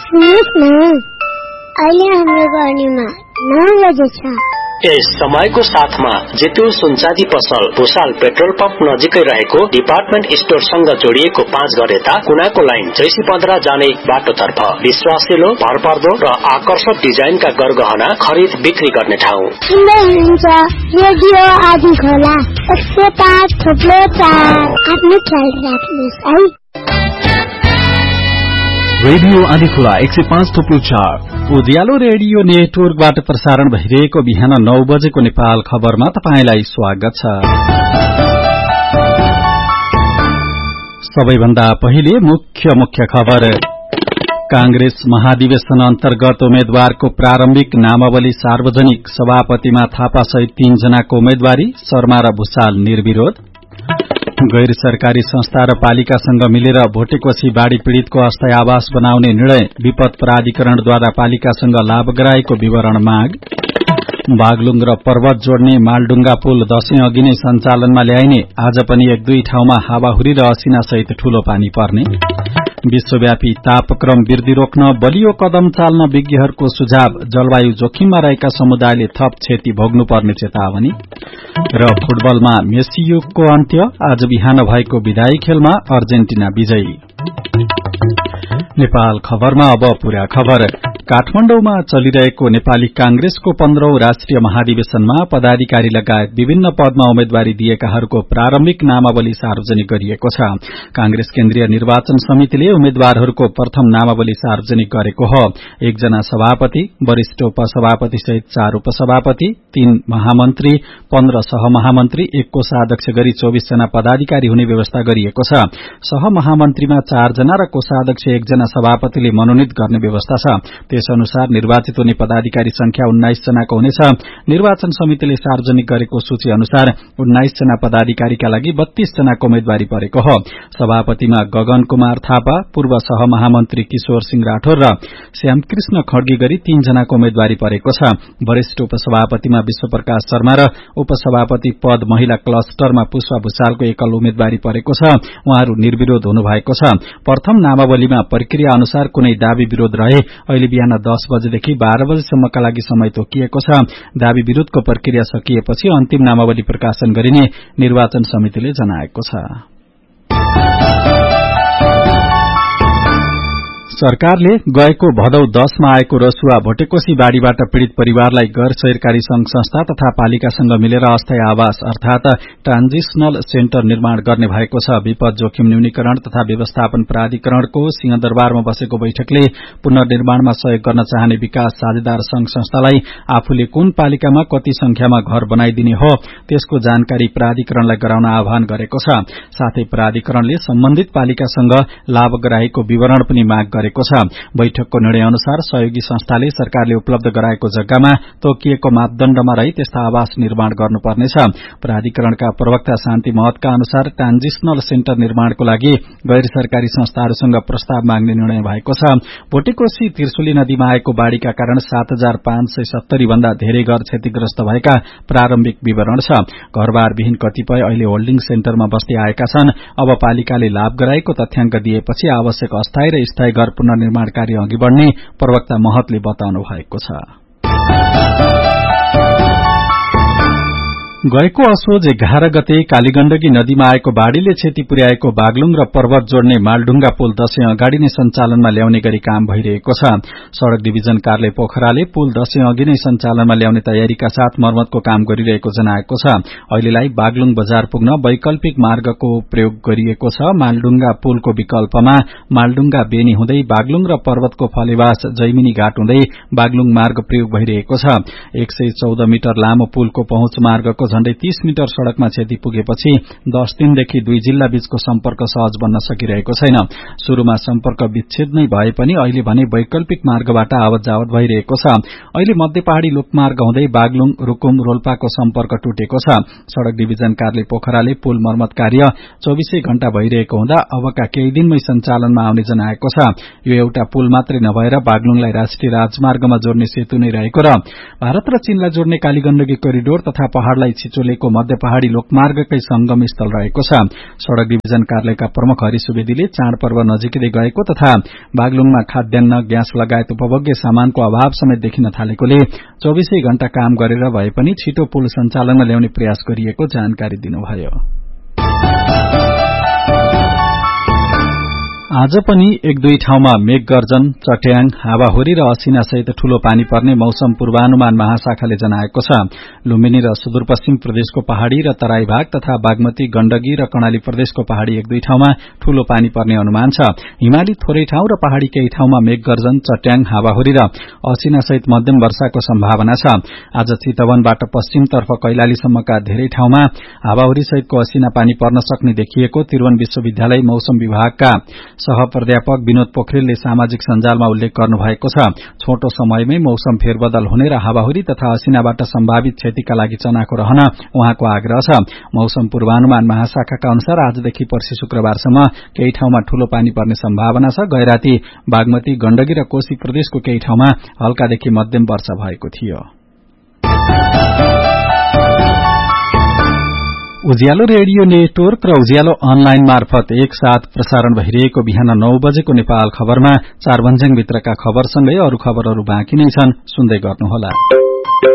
सुन्नुहोस् न, अहिले हाम्रो गर्नीमा 9 बजे छ। यस समयको साथमा जितु सुनचाँदी पसल भुसाल पेट्रोल पम्प नजिकै रहेको डिपार्टमेन्ट स्टोरसँग जोडिएको 5 घर यता कुनाको लाइन जैसी 15 जाने बाटोतर्फ विश्वासिलो, भरपर्दो र आकर्षक डिजाइनका गरगहना खरिद बिक्री गर्ने ठाउँ। सुन्दै हुनुहुन्छ रेडियो आदिखोला 105.4। आफ्नो ख्याल राख्नुहोस् है। रेडियो आदिखोला 105.4 उज्यालो रेडियो नेटवर्कबाट प्रसारण भइरहेको बिहान 9 बजेको नेपाल खबरमा तपाईंलाई स्वागत छ। सबैभन्दा पहिले मुख्य खबर। कांग्रेस महाधिवेशन अन्तर्गत उम्मेद्वारको प्रारम्भिक नामावली सार्वजनिक। सभापतिमा थापा सहित 3 जनाको उम्मेद्वारी। शर्मा र भुसाल निर्विरोध। गैर सरकारी संस्था र पालिकासँग मिलेर भोटेकोशी बाढ़ी पीड़ितको अस्थायी आवास बनाउने निर्णय। विपद प्राधिकरणद्वारा पालिकासँग लाभ गराएको विवरण माग। बागलुङ र पर्वत जोड्ने मालडुंगा पुल दशैं अघि नै सञ्चालनमा ल्याइने। आज पनि 1-2 ठाउँमा हावाहुरी र असिना सहित ठूलो पानी पर्ने। विश्वव्यापी तापक्रम वृद्धि रोक्न बलियो कदम चाल्न विज्ञहरूको सुझाव। जलवायु जोखिममा रहेका समुदायले थप क्षति भोग्नुपर्ने चेतावनी। र फुटबलमा मेसी युगको अन्त्य। आज बिहान भएको विदायी खेलमा अर्जेन्टिना विजयी। नेपाल खबरमा अब पूरा खबर। काठमाडौँमा चलिरहेको नेपाली कांग्रेसको 15औं राष्ट्रिय महाधिवेशनमा पदाधिकारी लगायत विभिन्न पदमा उम्मेद्वारी दिएकाहरूको प्रारम्भिक नामावली सार्वजनिक गरिएको छ। कांग्रेस केन्द्रीय निर्वाचन समितिले उम्मेद्वारहरूको प्रथम नामावली सार्वजनिक गरेको हो। 1 जना सभापति, वरिष्ठ उपसभापति सहित 4 उपसभापति, 3 महामन्त्री, 15 सहमहामन्त्री, 1 कोषाध्यक्ष गरी 24 जना पदाधिकारी हुने व्यवस्था गरिएको छ। सहमहामन्त्रीमा 4 जना र कोषाध्यक्ष 1 जना सभापतिले मनोनित गर्ने व्यवस्था छ। त्यस अनुसार निर्वाचित हुने पदाधिकारी संख्या 19 जनाको हुनेछ। निर्वाचन समितिले सार्वजनिक गरेको सूची अनुसार 19 जना पदाधिकारीका लागि 32 जनाको उम्मेद्वारी परेको हो। सभापतिमा गगन कुमार थापा, पूर्व सहमहामन्त्री किशोर सिंह राठौर र श्यामकृष्ण खड्गी गरी 3 जनाको उम्मेद्वारी परेको छ। वरिष्ठ उपसभापतिमा विश्वप्रकाश शर्मा र उपसभापति पद महिला क्लस्टरमा पुष्पा भुसालको एकल उम्मेद्वारी परेको छ। उहाँहरू निर्विरोध हुनुभएको छ। प्रथम नामावलीमा प्रक्रिया अनुसार कुनै दावी विरोध रहे अहिले बिहान 10 बजेदेखि 12 बजेसम्मका लागि समय तोकिएको छ। दावी विरोधको प्रक्रिया सकिएपछि अन्तिम नामावली प्रकाशन गरिने निर्वाचन समितिले जनाएको छ। सरकारले गएको भदौ 10 मा आएको रसुवा भोटेकोशी बाढ़ीबाट पीड़ित परिवारलाई गैर सरकारी संघ संस्था तथा पालिकासँग मिलेर अस्थायी आवास अर्थात ट्रान्जिशनल सेन्टर निर्माण गर्ने भएको छ। विपद जोखिम न्यूनीकरण तथा व्यवस्थापन प्राधिकरणको सिंहदरबारमा बसेको बैठकले पुनर्निर्माणमा सहयोग गर्न चाहने विकास साझेदार संघ संस्थालाई आफूले कुन पालिकामा कति संख्यामा घर बनाइदिने हो त्यसको जानकारी प्राधिकरणलाई गराउन आह्वान गरेको छ। साथै प्राधिकरणले सम्बन्धित पालिकासँग लाभ गराएको विवरण पनि माग गरेको छ। बैठकको निर्णय अनुसार सहयोगी संस्थाले सरकारले उपलब्ध गराएको जग्गामा तोकिएको मापदण्डमा रही त्यस्ता आवास निर्माण गर्नुपर्नेछ। प्राधिकरणका प्रवक्ता शान्ति महतका अनुसार ट्रान्जिशनल सेन्टर निर्माणको लागि गैर सरकारी संस्थाहरूसँग प्रस्ताव माग्ने निर्णय भएको छ। भोटेकोशी त्रिशुली नदीमा आएको बाढ़ीका कारण 7570 भन्दा धेरै घर क्षतिग्रस्त भएका प्रारम्भिक विवरण छ। घरबारविहीन कतिपय अहिले होल्डिङ सेन्टरमा बस्दै आएका छन्। अब पालिकाले लाभ गराएको तथ्याङ्क दिएपछि आवश्यक अस्थायी र स्थायी घर पुनर्निर्माण कार्य अघि बढ़ने प्रवक्ता महतले बताउनु भएको छ। गएको असोज 11 गते कालीगण्डकी नदीमा आएको बाढ़ीले क्षति पुर्याएको बागलुङ र पर्वत जोड्ने मालडुंगा पुल दशैं अगाडि नै सञ्चालनमा ल्याउने गरी काम भइरहेको छ। सड़क डिभिजन कार्यालय पोखराले पुल दशैं अघि नै सञ्चालनमा ल्याउने तयारीका साथ मर्मतको काम गरिरहेको जनाएको छ। अहिलेलाई बागलुङ बजार पुग्न वैकल्पिक मार्गको प्रयोग गरिएको छ। मालडुंगा पुलको विकल्पमा मालडुंगा बेनी हुँदै बागलुङ र पर्वतको फलेवास जैमिनी घाट हुँदै बागलुङ मार्ग प्रयोग भइरहेको छ। 114 मिटर लामो पुलको पहुँच मार्गको झण्डै 30 मिटर सड़कमा क्षति पुगेपछि 10 दिनदेखि 2 जिल्ला बीचको सम्पर्क सहज बन्न सकिरहेको छैन। शुरूमा सम्पर्क विच्छेद नै भए पनि अहिले भने वैकल्पिक मार्गबाट आवत जावत भइरहेको छ। अहिले मध्य पहाड़ी लोकमार्ग हुँदै बागलुङ, रुकुम, रोल्पाको सम्पर्क टुटेको छ। सड़क डिभिजन कार्यालय पोखराले पुल मर्मत कार्य 24 घण्टा भइरहेको हुँदा अबका केही दिनमै सञ्चालनमा आउने जनाएको छ। यो एउटा पुल मात्रै नभएर बागलुङलाई राष्ट्रिय राजमार्गमा जोड्ने सेतु नै रहेको र भारत र चीनलाई जोड्ने कालीगण्डकी करिडोर तथा पहाड़लाई छिचोलेको मध्य पहाड़ी लोकमार्गकै संगम स्थल रहेको छ। सड़क डिभिजन कार्यालयका प्रमुख हरि सुवेदीले चाडपर्व नजिकै गएको तथा बागलुङमा खाद्यान्न ग्यास लगायत उपभोग्य सामानको अभाव समेत देखिन थालेकोले 24 घण्टा काम गरेर भए पनि छिटो पुल सञ्चालनमा ल्याउने प्रयास गरिएको जानकारी दिनुभयो। आज पनि एक दुई ठाउँमा मेघ गर्जन, चट्याङ, हावाहुरी र असिना सहित ठूलो पानी पर्ने मौसम पूर्वानुमान महाशाखाले जनाएको छ। लुम्बिनी र सुदूरपश्चिम प्रदेशको पहाड़ी र तराई भाग तथा बागमती, गण्डकी र कर्णाली प्रदेशको पहाड़ी एक दुई ठाउँमा ठूलो पानी पर्ने अनुमान छ। हिमाली थोरै ठाउँ र पहाड़ी केही ठाउँमा मेघ गर्जन, चट्याङ, हावाहुरी र असिना सहित मध्यम वर्षाको सम्भावना छ। आज चितवनबाट पश्चिमतर्फ कैलालीसम्मका धेरै ठाउँमा हावाहुरी सहितको असिना पानी पर्न सक्ने देखिएको त्रिभुवन विश्वविद्यालय मौसम विभागका सहप्राध्यापक विनोद पोखरेलले सामाजिक सञ्जालमा उल्लेख गर्नुभएको छ। छोटो समयमै मौसम फेरबदल हुने र हावाहुरी तथा असिनाबाट सम्भावित क्षतिका लागि चनाखो रहन उहाँको आग्रह छ। मौसम पूर्वानुमान महाशाखाका अनुसार आजदेखि पर्सि शुक्रबारसम्म केही ठाउँमा ठूलो पानी पर्ने सम्भावना छ। गैराती, बागमती, गण्डकी र कोशी प्रदेशको केही ठाउँमा हल्कादेखि मध्यम वर्षा भएको थियो। उज्यालो रेडियो नेटवर्क र उज्यालो अनलाइन मार्फत एकसाथ प्रसारण भइरहेको बिहान 9 बजेको नेपाल खबरमा 4 भन्ज्याङभित्रका खबरसँगै अरू खबरहरू बाँकी नै छन्, सुन्दै गर्नुहोला।